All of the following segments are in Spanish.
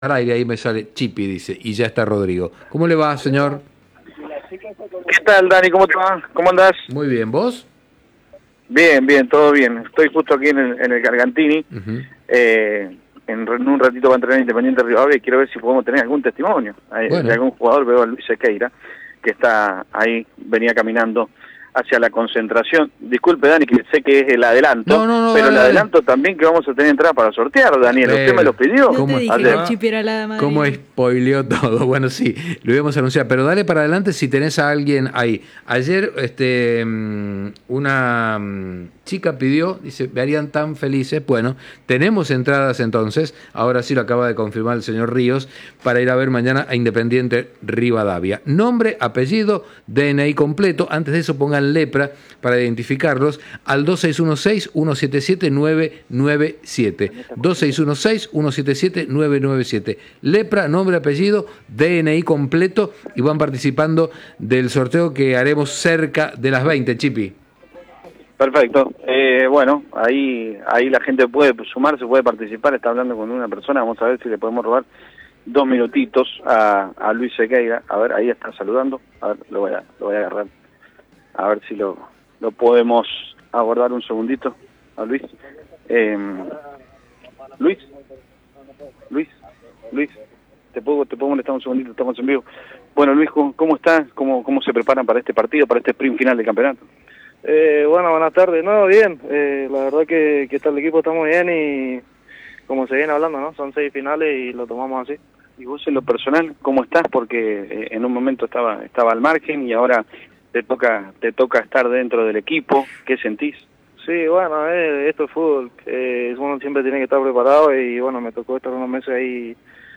al aire, ahí me sale Chipi, dice, y ya está Rodrigo. ¿Cómo le va, señor? ¿Qué tal, Dani? ¿Cómo te va? ¿Cómo andás? Muy bien, ¿vos? Bien, bien, todo bien. Estoy justo aquí en el Gargantini. En un ratito va a entrenar Independiente Rivadavia y quiero ver si podemos tener algún testimonio de algún jugador. Veo a Luis Sequeira, que está ahí, venía caminando hacia la concentración. Disculpe, Dani, que sé que es el adelanto, pero el adelanto también que vamos a tener entrada para sortear, Daniel. ¿Usted me lo pidió? No te dije que el Chipi era la de Madrid. ¿Cómo spoileó todo? Bueno, sí, lo íbamos a anunciar, pero dale para adelante si tenés a alguien ahí. Ayer una chica pidió, dice, me harían tan felices. Bueno, tenemos entradas entonces, ahora sí lo acaba de confirmar el señor Ríos, para ir a ver mañana a Independiente Rivadavia. Nombre, apellido, DNI completo, antes de eso pongan Lepra para identificarlos al 2616-177-997. 2616-177-997. Lepra, nombre, apellido, DNI completo y van participando del sorteo que haremos cerca de las 20, Chipi. Perfecto. Bueno, ahí la gente puede sumarse, puede participar, está hablando con una persona, vamos a ver si le podemos robar 2 minutitos a Luis Sequeira. A ver, ahí está saludando, a ver, lo voy a agarrar. A ver si lo podemos abordar un segundito a Luis. Luis, ¿te puedo molestar un segundito? Estamos en vivo. Bueno, Luis, ¿cómo estás? ¿Cómo se preparan para este partido, para este sprint final del campeonato? Bueno, buenas tardes. No, bien. La verdad que está el equipo, está muy bien y como se viene hablando, ¿no? Son 6 finales y lo tomamos así. ¿Y vos en lo personal, cómo estás? Porque en un momento estaba al margen y ahora te toca estar dentro del equipo. ¿Qué sentís? Sí, bueno, esto es fútbol. Uno siempre tiene que estar preparado y bueno, me tocó estar unos meses ahí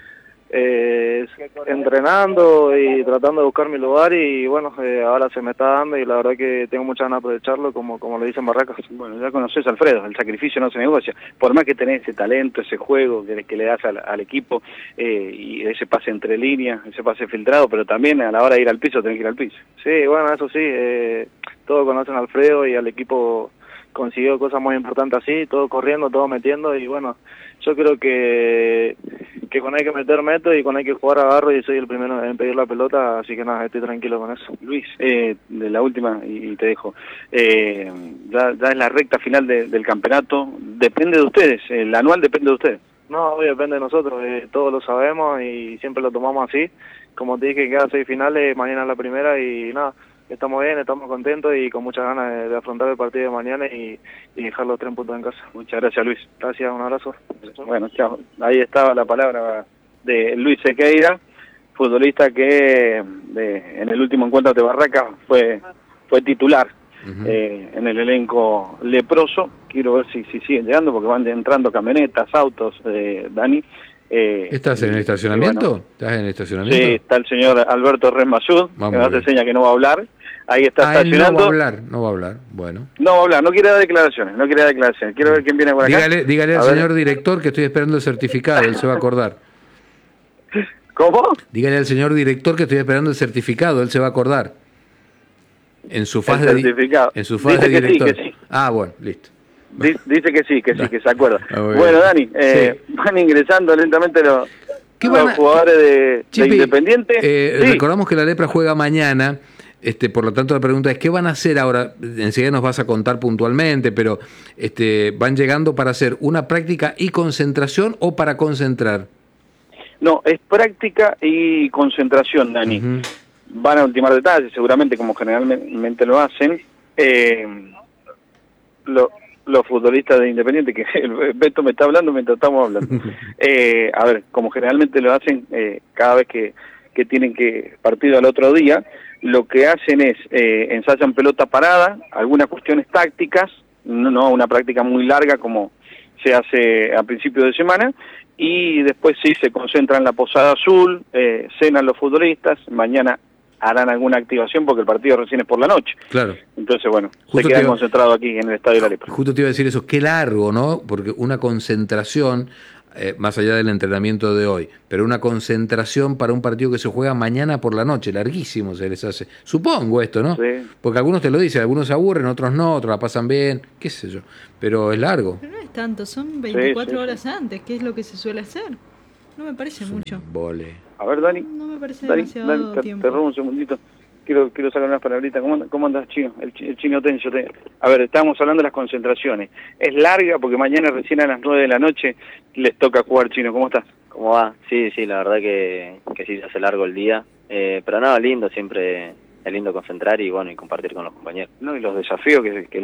entrenando y tratando de buscar mi lugar y bueno, ahora se me está dando y la verdad que tengo muchas ganas de aprovecharlo como lo dicen Barracas. Bueno, ya conoces a Alfredo, el sacrificio no se negocia, por más que tenés ese talento, ese juego que le das al equipo y ese pase entre líneas, ese pase filtrado, pero también a la hora de ir al piso tenés que ir al piso. Sí, bueno, eso sí, todos conocen a Alfredo y al equipo consiguió cosas muy importantes así, todo corriendo, todo metiendo y bueno, yo creo que cuando hay que meter meto y cuando hay que jugar agarro y soy el primero en pedir la pelota, así que nada, estoy tranquilo con eso. Luis, de la última y te dejo, ya es la recta final del campeonato, depende de ustedes, el anual depende de ustedes. No, hoy depende de nosotros, todos lo sabemos y siempre lo tomamos así, como te dije, quedan 6 finales, mañana es la primera y nada. Estamos bien, estamos contentos y con muchas ganas de afrontar el partido de mañana y dejar los 3 puntos en casa. Muchas gracias, Luis. Gracias, un abrazo. Bueno, chao. Ahí estaba la palabra de Luis Sequeira, futbolista que en el último encuentro de Barracas fue titular en el elenco leproso. Quiero ver si siguen llegando porque van entrando camionetas, autos, Dani. ¿Estás en el estacionamiento? Bueno, ¿Estás en el estacionamiento? Sí, está el señor Alberto Resmasud, que me hace seña que no va a hablar. Ahí está estacionando. No va a hablar, bueno. No va a hablar, no quiere dar declaraciones. Quiero ver quién viene por acá. Dígale al señor director que estoy esperando el certificado, él se va a acordar. ¿Cómo? Dígale al señor director que estoy esperando el certificado, él se va a acordar. En su faz de director. Sí. Ah, bueno, listo. Dice que sí, que se acuerda. Bueno, Dani, van ingresando lentamente los jugadores de Independiente. Recordamos que la Lepra juega mañana, por lo tanto la pregunta es, ¿qué van a hacer ahora? Enseguida nos vas a contar puntualmente, pero ¿van llegando para hacer una práctica y concentración o para concentrar? No, es práctica y concentración, Dani. Van a ultimar detalles, seguramente como generalmente lo hacen. Los futbolistas de Independiente, que Beto me está hablando mientras estamos hablando. A ver, como generalmente lo hacen cada vez que tienen que partido al otro día, lo que hacen es ensayan pelota parada, algunas cuestiones tácticas, no una práctica muy larga como se hace a principios de semana, y después sí se concentran en la Posada Azul, cenan los futbolistas, mañana harán alguna activación porque el partido recién es por la noche. Claro. Entonces, bueno, se quedan concentrados aquí en el Estadio de la Lepra. Justo te iba a decir eso, qué largo, ¿no? Porque una concentración, más allá del entrenamiento de hoy, pero una concentración para un partido que se juega mañana por la noche, larguísimo se les hace. Supongo esto, ¿no? Sí. Porque algunos te lo dicen, algunos se aburren, otros no, otros la pasan bien, qué sé yo, pero es largo. Pero no es tanto, son 24 horas antes, que es lo que se suele hacer. No me parece mucho. Vole. A ver, Dani. No me parece Dani, demasiado tiempo. te robo un segundito. Quiero sacar unas palabritas. ¿Cómo andas, Chino? El Chino Tencio. A ver, estábamos hablando de las concentraciones. Es larga porque mañana recién a las 9 de la noche les toca jugar, Chino. ¿Cómo estás? ¿Cómo va? Sí, la verdad que sí se hace largo el día. Pero nada, lindo, siempre es lindo concentrar y bueno, y compartir con los compañeros. No, y los desafíos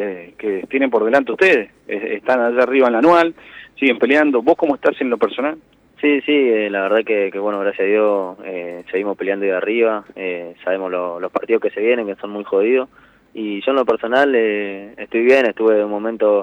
que tienen por delante ustedes. Están allá arriba en la anual, siguen peleando. ¿Vos cómo estás en lo personal? Sí, la verdad que bueno, gracias a Dios seguimos peleando de arriba, sabemos los partidos que se vienen, que son muy jodidos, y yo en lo personal estoy bien, estuve en un momento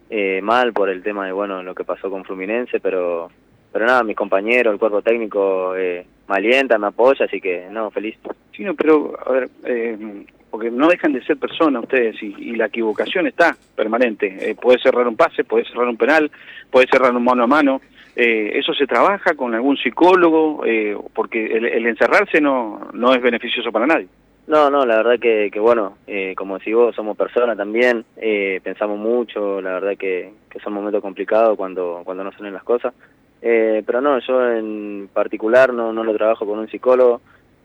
mal por el tema de bueno lo que pasó con Fluminense, pero nada, mis compañeros, el cuerpo técnico me alienta, me apoya, así que no, feliz. Sí, no, pero a ver, porque no dejan de ser personas ustedes y la equivocación está permanente, puede cerrar un pase, puede cerrar un penal, puede cerrar un mano a mano. ¿Eso se trabaja con algún psicólogo? Porque el encerrarse no es beneficioso para nadie. No, la verdad que bueno, como decís vos, somos personas también, pensamos mucho, la verdad que son momentos complicados cuando no salen las cosas, pero no, yo en particular no lo trabajo con un psicólogo,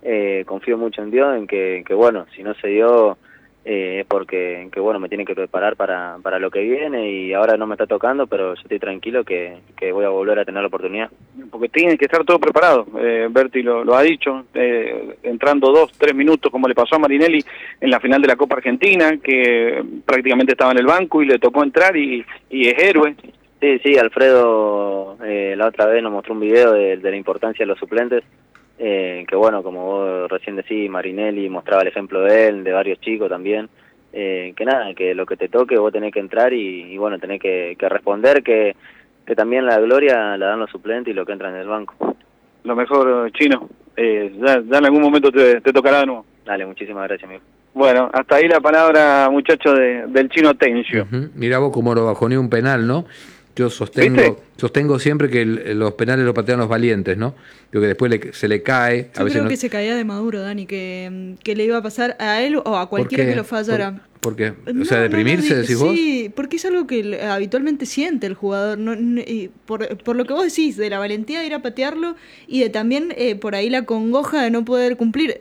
confío mucho en Dios, en que bueno, si no se dio es porque bueno, me tiene que preparar para lo que viene y ahora no me está tocando, pero yo estoy tranquilo que voy a volver a tener la oportunidad. Porque tiene que estar todo preparado, Berti lo ha dicho, entrando 2-3 minutos como le pasó a Marinelli en la final de la Copa Argentina, que prácticamente estaba en el banco y le tocó entrar y es héroe. Sí, Alfredo la otra vez nos mostró un video de la importancia de los suplentes, que bueno, como vos recién decís, Marinelli mostraba el ejemplo de él, de varios chicos también, que nada, que lo que te toque vos tenés que entrar y bueno, tenés que responder, que también la gloria la dan los suplentes y lo que entran en el banco. Lo mejor, Chino, ya en algún momento te tocará de nuevo. Dale, muchísimas gracias, amigo. Bueno, hasta ahí la palabra, muchachos, del Chino Tencio. Mirá vos cómo lo bajoneó un penal, ¿no? Yo sostengo siempre que los penales los patean los valientes, ¿no? Creo que después se le cae. Yo creo que se caía de Maduro, Dani, que le iba a pasar a él o a cualquiera que lo fallara. ¿Por qué? O sea, deprimirse, decís vos. Sí, porque es algo que habitualmente siente el jugador. Y por lo que vos decís, de la valentía de ir a patearlo y de también por ahí la congoja de no poder cumplir.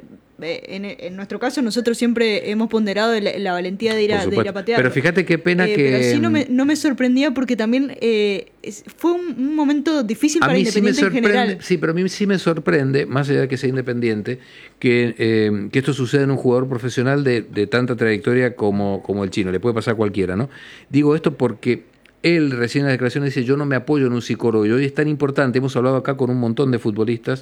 En nuestro caso nosotros siempre hemos ponderado la valentía de ir a patear. Pero fíjate qué pena que... Pero sí no me sorprendía porque también fue un momento difícil para Independiente en general. Sí, pero a mí sí me sorprende, más allá de que sea Independiente, que esto suceda en un jugador profesional de tanta trayectoria como el Chino. Le puede pasar a cualquiera, ¿no? Digo esto porque... Él recién en la declaración dice, yo no me apoyo en un psicólogo, y hoy es tan importante, hemos hablado acá con un montón de futbolistas,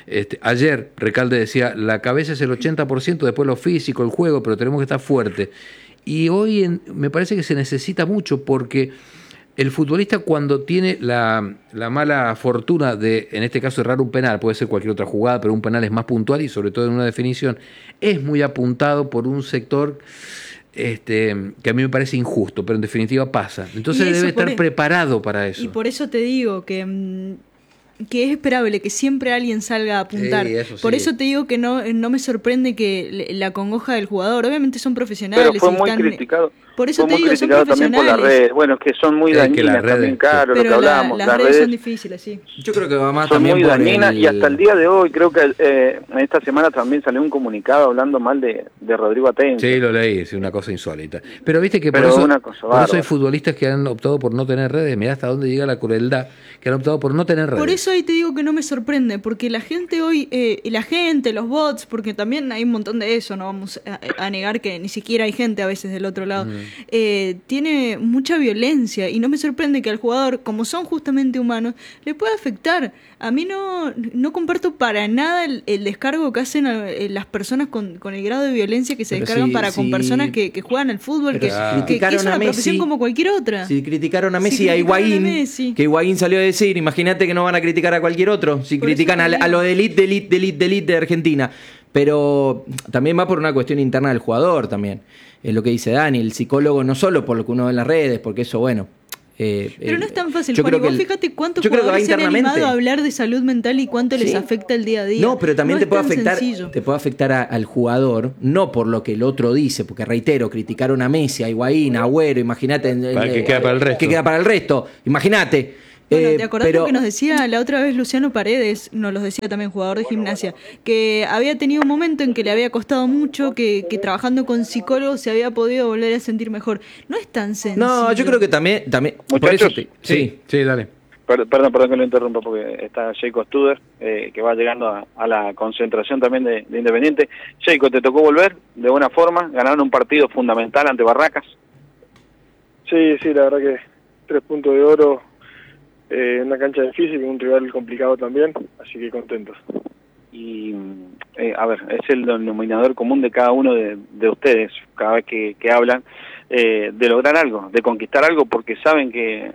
ayer Recalde decía, la cabeza es el 80%, después lo físico, el juego, pero tenemos que estar fuerte, y hoy me parece que se necesita mucho, porque el futbolista cuando tiene la mala fortuna de, en este caso, errar un penal, puede ser cualquier otra jugada, pero un penal es más puntual, y sobre todo en una definición, es muy apuntado por un sector... que a mí me parece injusto, pero en definitiva pasa. Entonces debe estar preparado para eso. Y por eso te digo que es esperable que siempre alguien salga a apuntar. Sí, por eso te digo que no me sorprende que la congoja del jugador, obviamente son profesionales. Pero fue muy criticado. Por eso te digo, son profesionales. También por las redes. Bueno, es que son muy dañinas también, claro, lo que hablábamos. Las redes son difíciles, sí. Yo creo que va más son también muy por dañinas y hasta el día de hoy creo que en esta semana también salió un comunicado hablando mal de Rodrigo Atencio. Sí, lo leí, es una cosa insólita. Pero viste que por eso hay futbolistas que han optado por no tener redes. Mirá hasta dónde llega la crueldad, que han optado por no tener redes. Por eso ahí te digo que no me sorprende, porque la gente hoy, los bots, porque también hay un montón de eso, no vamos a negar que ni siquiera hay gente a veces del otro lado, tiene mucha violencia y no me sorprende que al jugador, como son justamente humanos, le pueda afectar. A mí no comparto para nada el descargo que hacen las personas con el grado de violencia que se descargan con personas que juegan al fútbol, que es una profesión como cualquier otra. Si criticaron a Messi, a Higuaín, que Higuaín salió a decir, imagínate que no van a criticar a cualquier otro, si critican a lo de elite de Argentina. Pero también va por una cuestión interna del jugador también. Es lo que dice Dani, el psicólogo no solo por lo que uno ve en las redes, porque eso, bueno... pero no es tan fácil, Juan, vos fíjate cuántos jugadores se han animado a hablar de salud mental y cuánto les afecta el día a día. No, pero también te puede afectar al jugador, no por lo que el otro dice, porque reitero, criticaron a Messi, a Higuaín, a Agüero, imagínate... que queda para el resto. Que queda para el resto, imagínate... Bueno, ¿te acordás lo que nos decía la otra vez Luciano Paredes? Nos lo decía también, jugador de Gimnasia, que había tenido un momento en que le había costado mucho, que trabajando con psicólogos se había podido volver a sentir mejor. No es tan sencillo. No, yo creo que también por eso sí, dale. Perdón que lo interrumpa, porque está Jacob Studer, que va llegando a la concentración también de Independiente. Jacob, ¿te tocó volver de buena forma? Ganaron un partido fundamental ante Barracas. Sí, la verdad que 3 puntos de oro en una cancha difícil, un rival complicado también, así que contentos. Y, a ver, es el denominador común de cada uno de ustedes, cada vez que hablan, de lograr algo, de conquistar algo, porque saben que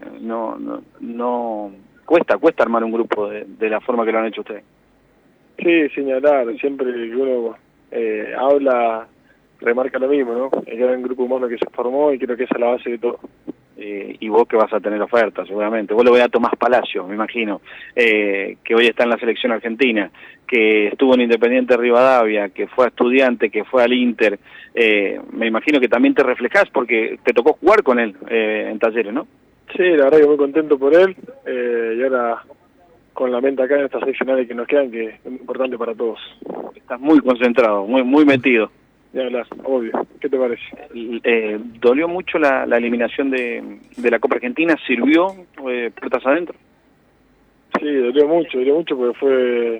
no cuesta armar un grupo de la forma que lo han hecho ustedes. Sí, señalar, siempre que uno habla, remarca lo mismo, ¿no? El gran grupo humano que se formó, y creo que esa es la base de todo. Y vos que vas a tener ofertas, seguramente. Vos lo veis a Tomás Palacio, me imagino, que hoy está en la selección argentina, que estuvo en Independiente Rivadavia, que fue a Estudiante, que fue al Inter. Me imagino que también te reflejás porque te tocó jugar con él en Talleres, ¿no? Sí, la verdad que muy contento por él, y ahora con la mente acá en estas 6 finales que nos quedan, que es muy importante para todos. Estás muy concentrado, muy metido. Ya hablas, obvio. ¿Qué te parece? ¿Dolió mucho la eliminación de la Copa Argentina? ¿Sirvió puertas adentro? Sí, dolió mucho porque fue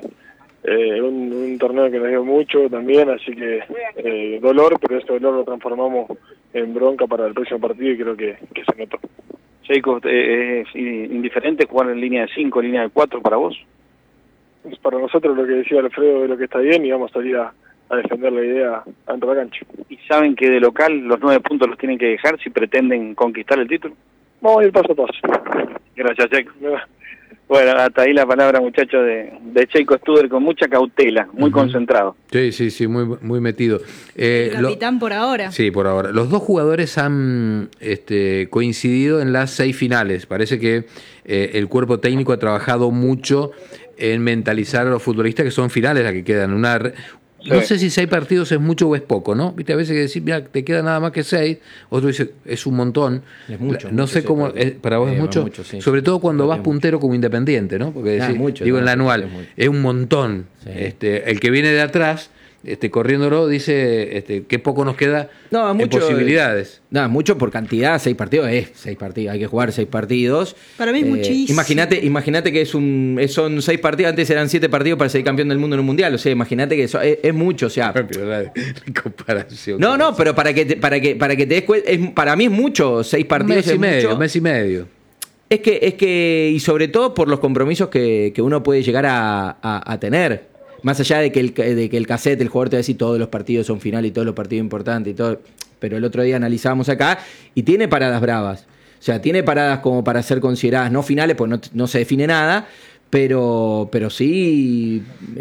un torneo que nos dio mucho también, así que dolor, pero ese dolor lo transformamos en bronca para el próximo partido y creo que se notó. Jacob, ¿es indiferente jugar en línea de 5, línea de 4 para vos? Es para nosotros lo que decía Alfredo de lo que está bien, y vamos a salir a defender la idea ante la cancha. ¿Y saben que de local los 9 puntos los tienen que dejar si pretenden conquistar el título? Vamos a ir paso a paso. Gracias, Jacob. Bueno, hasta ahí la palabra, muchachos, de Jacob Studer, con mucha cautela, muy concentrado. Sí, muy metido. El capitán por ahora. Sí, por ahora. Los dos jugadores han coincidido en las 6 finales. Parece que el cuerpo técnico ha trabajado mucho en mentalizar a los futbolistas que son finales las que quedan. No sé si 6 partidos es mucho o es poco, ¿no? Viste, a veces que decís, mira, te queda nada más que 6, otro dice, es un montón. Es mucho. No sé cómo, para vos es mucho, sí. sobre todo cuando vas puntero como Independiente, ¿no? Porque decís, digo, en la anual, es un montón. Sí. El que viene de atrás, corriéndolo, dice que poco nos queda en posibilidades. Mucho por cantidad, 6 partidos es 6 partidos, hay que jugar 6 partidos. Para mí es muchísimo. Imagínate que son 6 partidos, antes eran 7 partidos para ser campeón del mundo en un mundial, o sea, imagínate que eso es mucho, o sea. La comparación. No, pero para que te des cuenta, para mí es mucho, 6 partidos un mes y medio. Es que y sobre todo por los compromisos que uno puede llegar a tener. Más allá de que el cassette, el jugador te va a decir todos los partidos son finales y todos los partidos importantes y todo, pero el otro día analizábamos acá y tiene paradas bravas. O sea, tiene paradas como para ser consideradas no finales, pues no se define nada, pero sí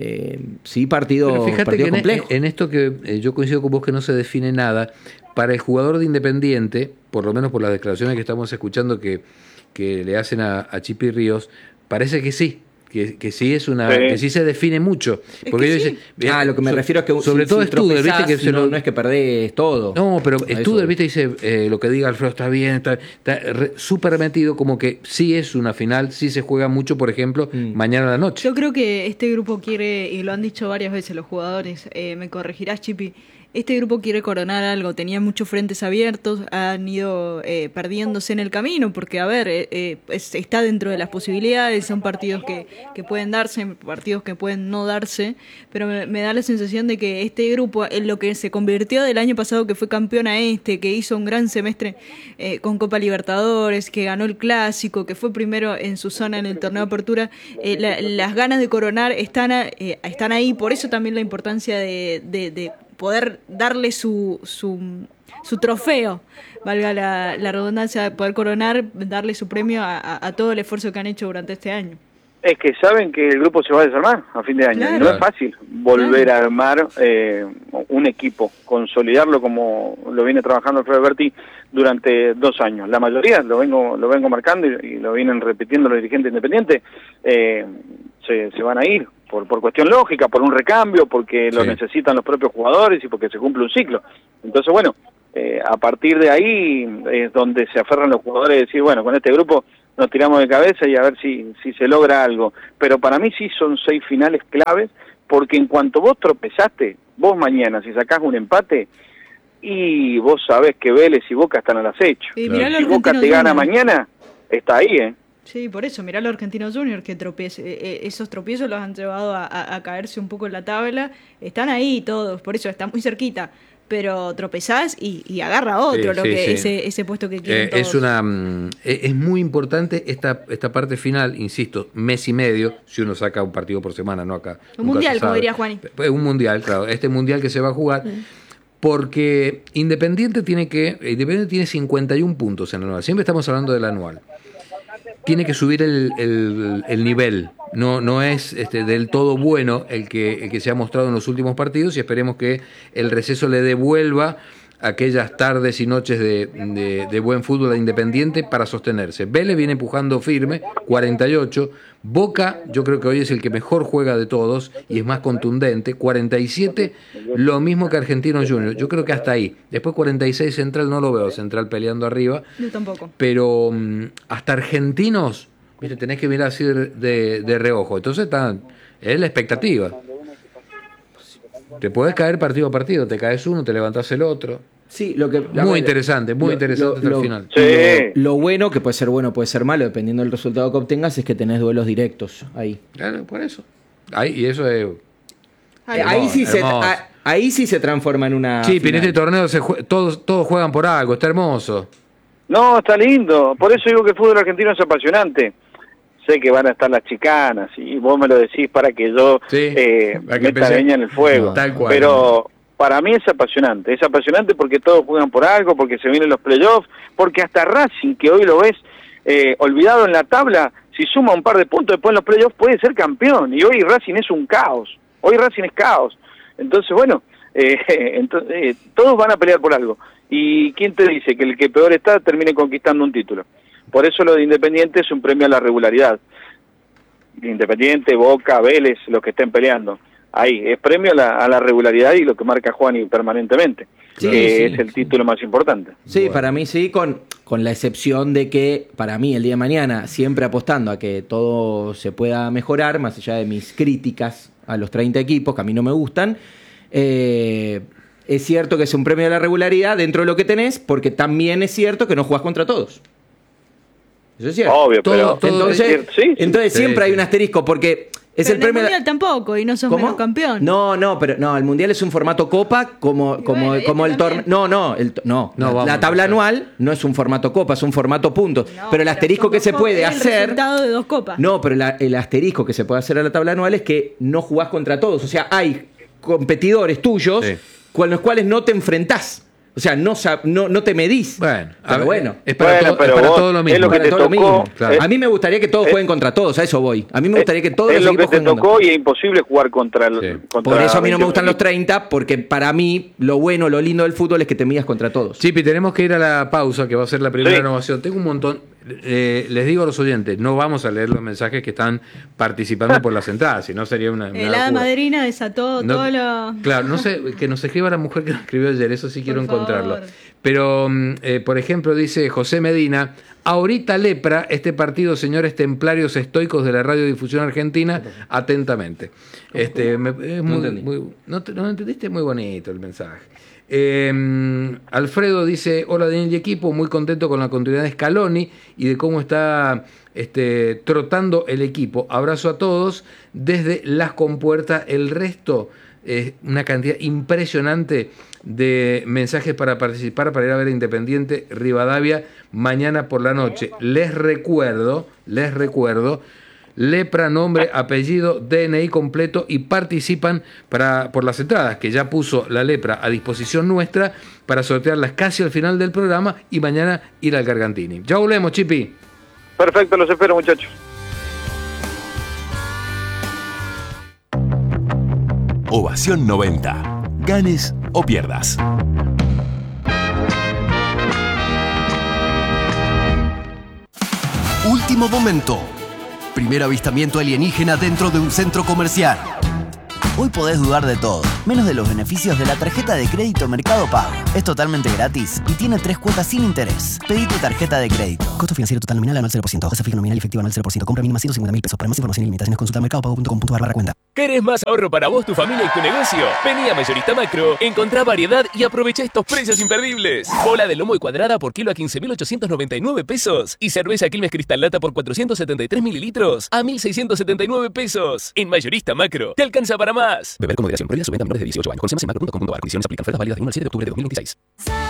partido complejo. En esto que yo coincido con vos que no se define nada, para el jugador de Independiente, por lo menos por las declaraciones que estamos escuchando que le hacen a Chipi Ríos, parece que sí. Que sí es que sí se define mucho. Porque ellos dicen, lo que me refiero es que sobre todo Studer, viste que no es que perdés todo. No, pero Studer, viste, dice lo que diga Alfredo está bien, está súper metido, como que sí es una final, sí se juega mucho, por ejemplo, mañana a la noche. Yo creo que este grupo quiere, y lo han dicho varias veces los jugadores, me corregirás, Chipi, este grupo quiere coronar algo, tenía muchos frentes abiertos, han ido perdiéndose en el camino, porque, a ver, está dentro de las posibilidades, son partidos que pueden darse, partidos que pueden no darse, pero me da la sensación de que este grupo, en lo que se convirtió del año pasado, que fue campeón que hizo un gran semestre con Copa Libertadores, que ganó el Clásico, que fue primero en su zona en el torneo de apertura, las ganas de coronar están ahí, por eso también la importancia de poder darle su trofeo, valga la redundancia, de poder coronar, darle su premio a todo el esfuerzo que han hecho durante este año. Es que saben que el grupo se va a desarmar a fin de año. Claro. Y no es fácil volver a armar un equipo, consolidarlo como lo viene trabajando Alfredo Berti durante 2 años. La mayoría, lo vengo marcando y lo vienen repitiendo los dirigentes independientes, se van a ir por cuestión lógica, por un recambio, porque lo necesitan los propios jugadores y porque se cumple un ciclo. Entonces, bueno, a partir de ahí es donde se aferran los jugadores y decir, bueno, con este grupo nos tiramos de cabeza y a ver si se logra algo. Pero para mí sí son 6 finales claves, porque en cuanto vos tropezaste, vos mañana, si sacás un empate, y vos sabés que Vélez y Boca están al acecho. Sí, Si Boca te gana mañana, está ahí, Sí, por eso, mirá los Argentinos Juniors que esos tropiezos los han llevado a caerse un poco en la tabla. Están ahí todos, por eso están muy cerquita. Pero tropezás y agarra otro ese puesto que quieren todos. Es muy importante esta parte final, insisto, mes y medio, si uno saca un partido por semana, no acá. Un mundial, como diría Juani. Un mundial, claro, este mundial que se va a jugar. Porque Independiente tiene 51 puntos en el anual. Siempre estamos hablando del anual. Tiene que subir el nivel. No es del todo bueno el que se ha mostrado en los últimos partidos, y esperemos que el receso le devuelva aquellas tardes y noches de buen fútbol a Independiente para sostenerse. Vélez viene empujando firme, 48. Boca, yo creo que hoy es el que mejor juega de todos y es más contundente, 47, lo mismo que Argentinos Juniors. Yo creo que hasta ahí. Después 46 Central, no lo veo Central peleando arriba. Yo tampoco. Pero hasta Argentinos, mire, tenés que mirar así de reojo. Entonces es la expectativa. Te podés caer partido a partido, te caes uno, te levantás el otro. Sí, muy interesante hasta el final. Sí. Lo bueno, que puede ser bueno, puede ser malo, dependiendo del resultado que obtengas, es que tenés duelos directos ahí. Claro, por eso. Y eso es... Ahí sí se transforma en una... Sí, pero en este torneo todos juegan por algo, está hermoso. No, está lindo. Por eso digo que el fútbol argentino es apasionante. Sé que van a estar las chicanas y vos me lo decís para que yo meta leña en el fuego. Tal cual. Pero para mí es apasionante porque todos juegan por algo, porque se vienen los playoffs, porque hasta Racing, que hoy lo ves olvidado en la tabla, si suma un par de puntos después en los playoffs puede ser campeón, y hoy Racing es un caos. Hoy Racing es caos. Entonces, bueno, todos van a pelear por algo. ¿Y quién te dice que el que peor está termine conquistando un título? Por eso lo de Independiente es un premio a la regularidad. Independiente, Boca, Vélez, los que estén peleando. Ahí, es premio a la regularidad y lo que marca Juani permanentemente, que es el título más importante. Sí, bueno. Para mí sí, con la excepción de que, para mí, el día de mañana, siempre apostando a que todo se pueda mejorar, más allá de mis críticas a los 30 equipos, que a mí no me gustan, es cierto que es un premio a la regularidad dentro de lo que tenés, porque también es cierto que no jugás contra todos. Eso es cierto. Obvio, pero entonces siempre hay un asterisco, porque es pero el premio. El mundial tampoco, y no sos menos campeón. No, el mundial es un formato copa como el torneo. La tabla anual no es un formato copa, es un formato puntos. Pero el asterisco que se puede hacer. El resultado de 2 copas. No, pero el asterisco que se puede hacer a la tabla anual es que no jugás contra todos. O sea, hay competidores tuyos con los cuales no te enfrentás. O sea, no te medís. Bueno, es para todo lo mismo. Es lo que te tocó. Claro. A mí me gustaría que todos jueguen contra todos, a eso voy. A mí me gustaría que todos los equipos jueguen. Es lo que te tocó y es imposible jugar contra Por eso a mí no me gustan los 30, porque para mí lo bueno, lo lindo del fútbol es que te midas contra todos. Chipi, tenemos que ir a la pausa, que va a ser la primera innovación. Tengo un montón. Les digo a los oyentes, no vamos a leer los mensajes que están participando por las entradas, si no sería una hada madrina desató todo lo... Claro, no sé, que nos escriba la mujer que nos escribió ayer, eso sí quiero encontrarlo. Pero, por ejemplo, dice José Medina, ahorita lepra este partido, señores templarios estoicos de la radiodifusión argentina, atentamente. ¿No entendiste? Muy bonito el mensaje. Alfredo dice, hola Daniel y equipo, muy contento con la continuidad de Scaloni y de cómo está trotando el equipo. Abrazo a todos desde Las Compuertas. El resto, una cantidad impresionante de mensajes para participar, para ir a ver a Independiente Rivadavia mañana por la noche. Les recuerdo, lepra, nombre, apellido, DNI completo, y participan por las entradas que ya puso la lepra a disposición nuestra para sortearlas casi al final del programa y mañana ir al Gargantini. Ya volvemos, Chipi. Perfecto, los espero, muchachos. Ovación 90. Ganes o pierdas. Último momento. Primer avistamiento alienígena dentro de un centro comercial. Hoy podés dudar de todo, menos de los beneficios de la tarjeta de crédito Mercado Pago. Es totalmente gratis y tiene 3 cuotas sin interés. Pedí tu tarjeta de crédito. Costo financiero total nominal anual 0%. Tasa fija nominal y efectiva anual 0%. Compra mínima 150.000 pesos. Para más información y limitaciones consulta mercadopago.com.ar/cuenta. ¿Querés más ahorro para vos, tu familia y tu negocio? Vení a Mayorista Macro, encontrá variedad y aprovecha estos precios imperdibles. Bola de lomo y cuadrada por kilo a 15.899 pesos. Y cerveza Quilmes Cristal Lata por 473 mililitros a 1.679 pesos. En Mayorista Macro, te alcanza para más. Beber con moderación. Prohibida su venta a menores de 18 años. Consume en macro.com.ar. Condiciones aplican. Ofertas válidas de 1 al 7 de octubre de 2026.